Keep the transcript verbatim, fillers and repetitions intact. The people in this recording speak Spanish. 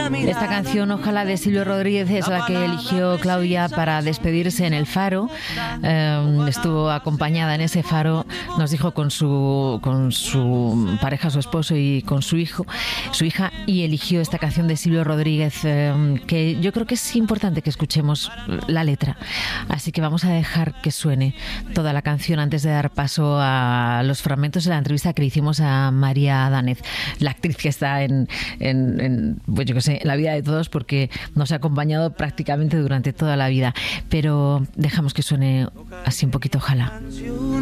Esta canción, Ojalá, de Silvio Rodríguez, es la que eligió Claudia para despedirse en el Faro. Eh, estuvo acompañada en ese Faro, nos dijo, con su con su pareja, su esposo, y con su hijo, su hija, y eligió esta canción de Silvio Rodríguez, eh, que yo creo que es importante que escuchemos la letra. Así que vamos a dejar que suene toda la canción antes de dar paso a los fragmentos de la entrevista que le hicimos a María Danez, la actriz que está en, en, en pues yo qué sé, en la vida de todos, porque nos ha acompañado prácticamente durante toda la vida. Pero dejamos que suene así un poquito, ojalá.